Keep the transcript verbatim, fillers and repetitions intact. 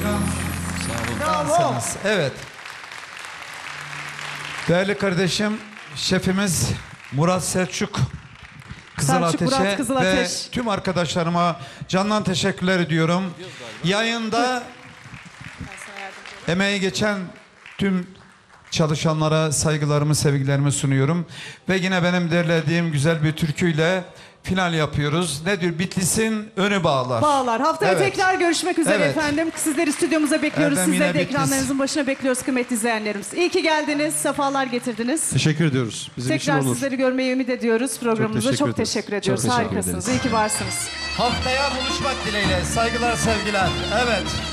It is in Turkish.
Bravo. Evet. Değerli kardeşim, şefimiz Murat Selçuk Kızılateş'e ve Kızılateş. tüm arkadaşlarıma candan teşekkürler ediyorum. Yayında emeği geçen tüm çalışanlara saygılarımı, sevgilerimi sunuyorum. Ve yine benim derlediğim güzel bir türküyle final yapıyoruz. Ne diyor? Bitlis'in önü bağlar. Bağlar. Haftaya Evet. tekrar görüşmek üzere Evet. efendim. Sizleri stüdyomuza bekliyoruz. Efendim, Sizleri yine de Bitlis. ekranlarınızın başına bekliyoruz kıymetli izleyenlerimiz. İyi ki geldiniz. Sefalar getirdiniz. Teşekkür ediyoruz. Bizim Tekrar için olur. sizleri görmeyi ümit ediyoruz programımıza. teşekkür Çok ederiz. teşekkür ediyoruz. Çok teşekkür Harikasınız. ederiz. İyi ki varsınız. Haftaya buluşmak dileğiyle. Saygılar, sevgiler. Evet.